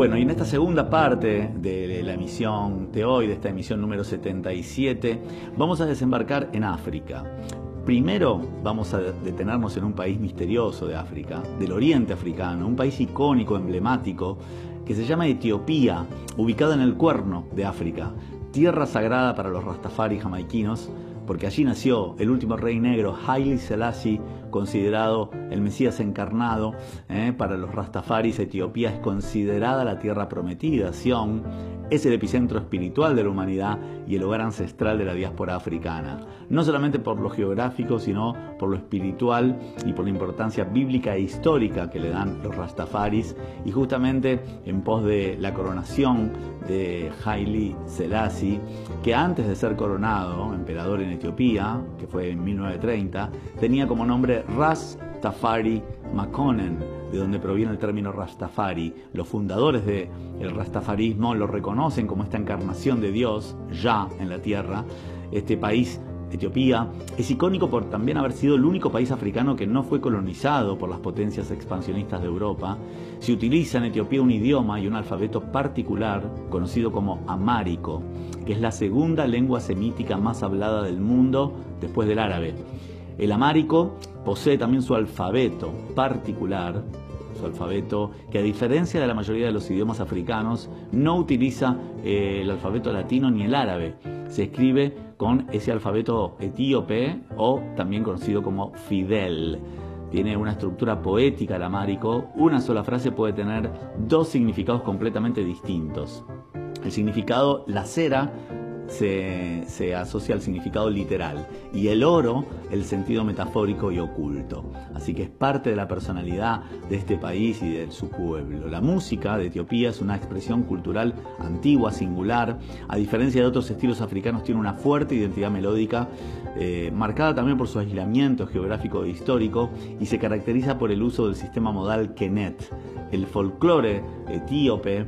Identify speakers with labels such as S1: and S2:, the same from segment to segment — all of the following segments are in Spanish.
S1: Bueno, y en esta segunda parte de la emisión de hoy, de esta emisión número 77, vamos a desembarcar en África. Primero vamos a detenernos en un país misterioso de África, del oriente africano, un país icónico, emblemático, que se llama Etiopía, ubicado en el Cuerno de África, tierra sagrada para los Rastafari jamaiquinos, porque allí nació el último rey negro, Haile Selassie, considerado el Mesías encarnado. Para los Rastafaris, Etiopía es considerada la tierra prometida. Sion es el epicentro espiritual de la humanidad y el hogar ancestral de la diáspora africana, no solamente por lo geográfico, sino por lo espiritual y por la importancia bíblica e histórica que le dan los Rastafaris, y justamente en pos de la coronación de Haile Selassie, que antes de ser coronado emperador en Etiopía, que fue en 1930, tenía como nombre Ras Tafari Makonnen, de donde proviene el término Rastafari. Los fundadores del rastafarismo lo reconocen como esta encarnación de Dios, ya en la tierra. Este país, Etiopía, es icónico por también haber sido el único país africano que no fue colonizado por las potencias expansionistas de Europa. Se utiliza en Etiopía un idioma y un alfabeto particular conocido como amárico, que es la segunda lengua semítica más hablada del mundo después del árabe. El amárico posee también su alfabeto particular, su alfabeto que, a diferencia de la mayoría de los idiomas africanos, no utiliza el alfabeto latino ni el árabe. Se escribe con ese alfabeto etíope, o también conocido como Fidel. Tiene una estructura poética el amárico. Una sola frase puede tener dos significados completamente distintos. El significado la cera se asocia al significado literal, y el oro el sentido metafórico y oculto. Así que es parte de la personalidad de este país y de su pueblo. La música de Etiopía es una expresión cultural antigua, singular. A diferencia de otros estilos africanos, tiene una fuerte identidad melódica, marcada también por su aislamiento geográfico e histórico, y se caracteriza por el uso del sistema modal Kenet. El folclore etíope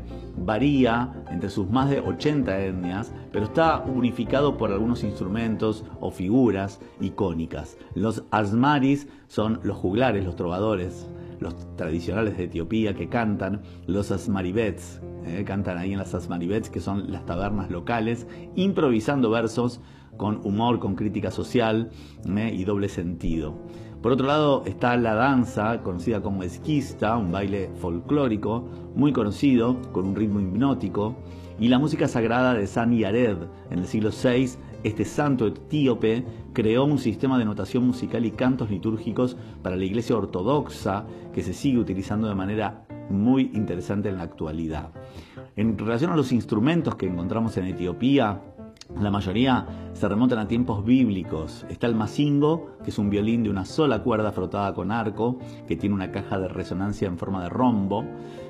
S1: varía entre sus más de 80 etnias, pero está unificado por algunos instrumentos o figuras icónicas. Los asmaris son los juglares, los trovadores, los tradicionales de Etiopía que cantan. Los asmaribets, cantan ahí en las asmaribets, que son las tabernas locales, improvisando versos con humor, con crítica social y doble sentido. Por otro lado está la danza, conocida como esquista, un baile folclórico muy conocido, con un ritmo hipnótico, y la música sagrada de San Yared. En el siglo VI, este santo etíope creó un sistema de notación musical y cantos litúrgicos para la Iglesia ortodoxa, que se sigue utilizando de manera muy interesante en la actualidad. En relación a los instrumentos que encontramos en Etiopía, la mayoría se remontan a tiempos bíblicos. Está el masingo, que es un violín de una sola cuerda frotada con arco, que tiene una caja de resonancia en forma de rombo,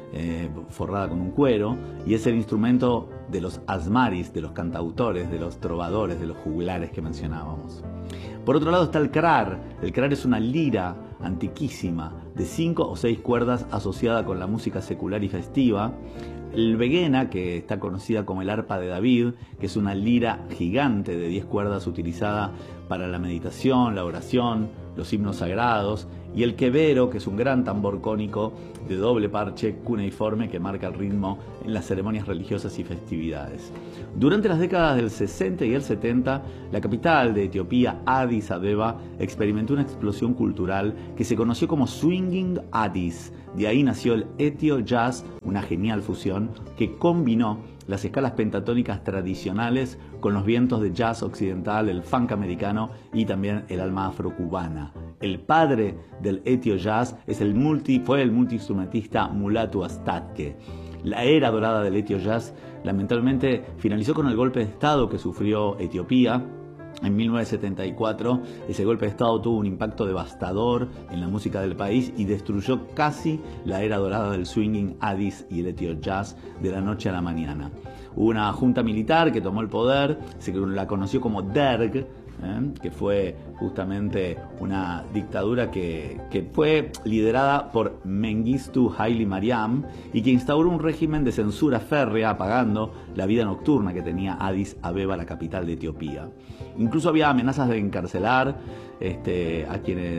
S1: forrada con un cuero, y es el instrumento de los asmaris, de los cantautores, de los trovadores, de los juglares que mencionábamos. Por otro lado está el krar. El krar es una lira antiquísima de 5 o 6 cuerdas asociada con la música secular y festiva. El begena, que está conocida como el arpa de David, que es una lira gigante de 10 cuerdas utilizada para la meditación, la oración, los himnos sagrados, y el quebero, que es un gran tambor cónico de doble parche cuneiforme que marca el ritmo en las ceremonias religiosas y festividades. Durante las décadas del 60 y el 70, la capital de Etiopía, Addis Abeba, experimentó una explosión cultural que se conoció como Swinging Addis. De ahí nació el Ethio Jazz, una genial fusión que combinó las escalas pentatónicas tradicionales con los vientos de jazz occidental, el funk americano y también el alma afrocubana. El padre del Ethio Jazz fue el multiinstrumentista Mulatu Astatke. La era dorada del Ethio Jazz lamentablemente finalizó con el golpe de Estado que sufrió Etiopía en 1974. Ese golpe de Estado tuvo un impacto devastador en la música del país y destruyó casi la era dorada del swinging Addis y el Ethio Jazz de la noche a la mañana. Hubo una junta militar que tomó el poder, se la conoció como Derg, que fue justamente una dictadura que fue liderada por Mengistu Haile Mariam y que instauró un régimen de censura férrea, apagando la vida nocturna que tenía Addis Abeba, la capital de Etiopía. Incluso había amenazas de encarcelar a quienes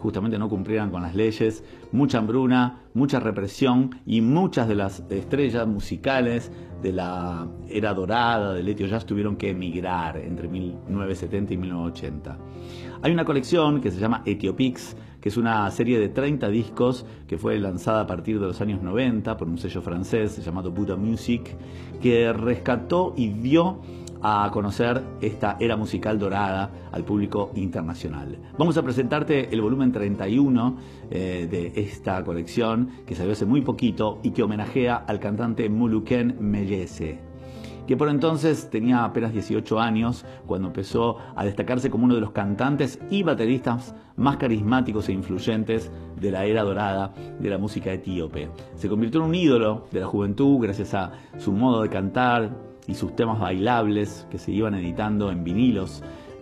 S1: justamente no cumplieran con las leyes, mucha hambruna, mucha represión y muchas de las estrellas musicales de la era dorada del Etio Jazz tuvieron que emigrar entre 1970 y 1980. Hay una colección que se llama Etiopix, que es una serie de 30 discos que fue lanzada a partir de los años 90 por un sello francés llamado Buddha Music, que rescató y dio a conocer esta era musical dorada al público internacional. Vamos a presentarte el volumen 31 de esta colección, que salió hace muy poquito y que homenajea al cantante Muluken Meyese, que por entonces tenía apenas 18 años cuando empezó a destacarse como uno de los cantantes y bateristas más carismáticos e influyentes de la era dorada de la música etíope. Se convirtió en un ídolo de la juventud gracias a su modo de cantar y sus temas bailables que se iban editando en vinilos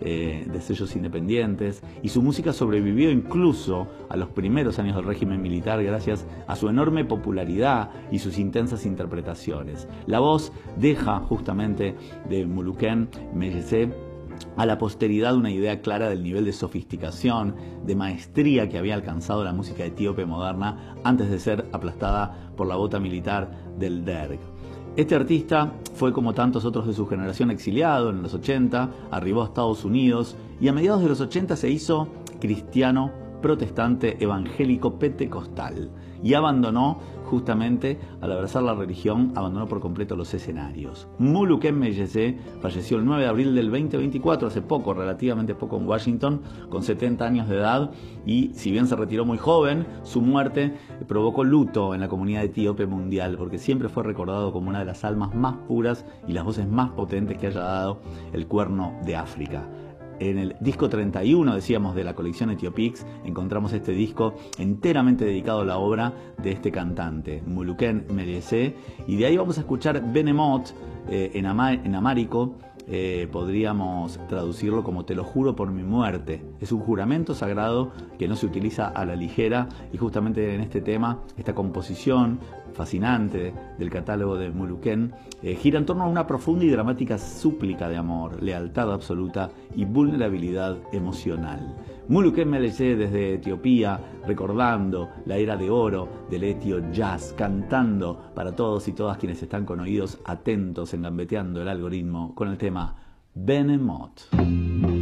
S1: de sellos independientes, y su música sobrevivió incluso a los primeros años del régimen militar gracias a su enorme popularidad y sus intensas interpretaciones. La voz deja justamente de Muluken Meyese a la posteridad una idea clara del nivel de sofisticación, de maestría que había alcanzado la música etíope moderna antes de ser aplastada por la bota militar del Derg. Este artista fue, como tantos otros de su generación, exiliado en los 80, arribó a Estados Unidos y a mediados de los 80 se hizo cristiano, protestante, evangélico, pentecostal, y abandonó, justamente al abrazar la religión, abandonó por completo los escenarios. Muluken Meyese falleció el 9 de abril del 2024, hace poco, relativamente poco, en Washington, con 70 años de edad, y si bien se retiró muy joven, su muerte provocó luto en la comunidad etíope mundial, porque siempre fue recordado como una de las almas más puras y las voces más potentes que haya dado el Cuerno de África. En el disco 31, decíamos, de la colección Etiopix, encontramos este disco enteramente dedicado a la obra de este cantante, Muluken Meyese, y de ahí vamos a escuchar Benemot en amárico. Podríamos traducirlo como "te lo juro por mi muerte". Es un juramento sagrado que no se utiliza a la ligera, y justamente en este tema, esta composición fascinante del catálogo de Muluken gira en torno a una profunda y dramática súplica de amor, lealtad absoluta y vulnerabilidad emocional. Muluken Meyese desde Etiopía, recordando la era de oro del Etio Jazz, cantando para todos y todas quienes están con oídos atentos, engambeteando el algoritmo con el tema Benemot.